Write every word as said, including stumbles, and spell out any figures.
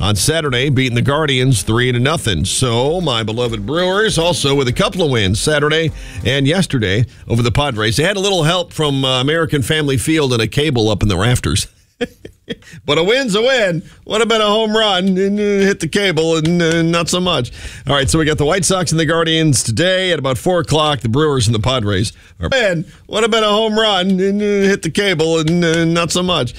on Saturday, beating the Guardians three to nothing. So my beloved Brewers also with a couple of wins Saturday and yesterday over the Padres. They had a little help from uh, American Family Field and a cable up in the rafters. But a win's a win. What about a home run and uh, hit the cable and uh, not so much? All right, so we got the White Sox and the Guardians today at about four o'clock. The Brewers and the Padres are win. What about a home run and uh, hit the cable and uh, not so much?